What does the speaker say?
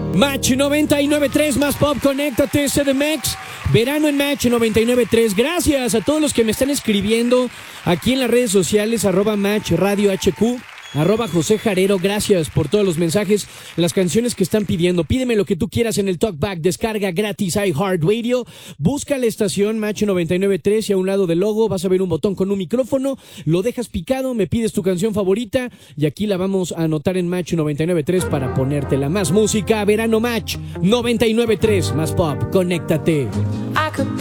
Match 99.3 más pop, conéctate, CDMX. Verano en Match 99.3. Gracias a todos los que me están escribiendo aquí en las redes sociales, @Match Radio HQ, @José Jarero. Gracias por todos los mensajes, las canciones que están pidiendo. Pídeme lo que tú quieras en el Talkback. Descarga gratis iHeartRadio. Busca la estación Match 99.3 y a un lado del logo vas a ver un botón con un micrófono. Lo dejas picado, me pides tu canción favorita y aquí la vamos a anotar en Match 99.3 para ponértela. Más música, Verano Match 99.3 más pop. Conéctate.